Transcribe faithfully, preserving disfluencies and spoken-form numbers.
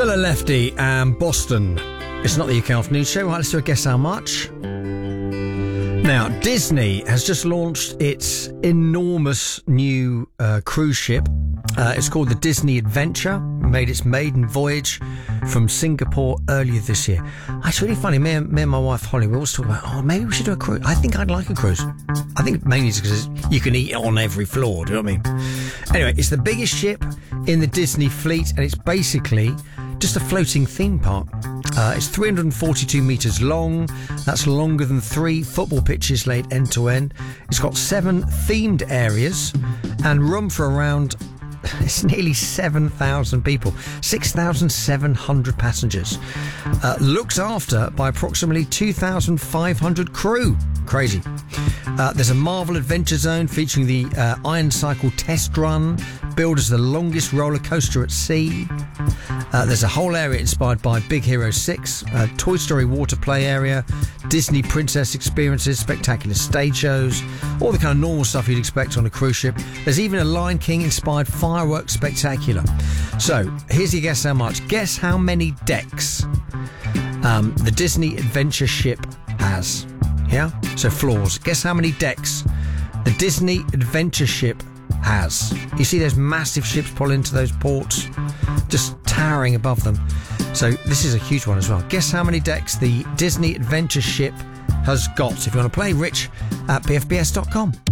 Still a Lefty and Boston. It's not the U K Afternoon Show. Right, let's do a Guess How Much. Now, Disney has just launched its enormous new uh, cruise ship. Uh, it's called the Disney Adventure. Made its maiden voyage from Singapore earlier this year. It's really funny. Me and, me and my wife Holly, we always talk about, oh, maybe we should do a cruise. I think I'd like a cruise. I think mainly it's because you can eat on every floor. Do you know what I mean? Anyway, it's the biggest ship in the Disney fleet, and it's basically just a floating theme park. Uh, it's three hundred forty-two metres long. That's longer than three football pitches laid end to end. It's got seven themed areas and room for around, it's nearly seven thousand people, six thousand seven hundred passengers. Uh, looked after by approximately two thousand five hundred crew. Crazy. Uh, there's a Marvel Adventure Zone featuring the uh, Iron Cycle test run, billed as the longest roller coaster at sea. Uh, there's a whole area inspired by Big Hero six, uh, Toy Story water play area, Disney princess experiences, spectacular stage shows, all the kind of normal stuff you'd expect on a cruise ship. There's even a Lion King inspired fireworks spectacular. So here's your guess how much. Guess how many decks um, the Disney Adventure ship has. Yeah? So floors. Guess how many decks the Disney Adventure ship has. You see those massive ships pull into those ports, just towering above them. So this is a huge one as well. Guess how many decks the Disney Adventure ship has got. If you want to play, Rich at b f b s dot com.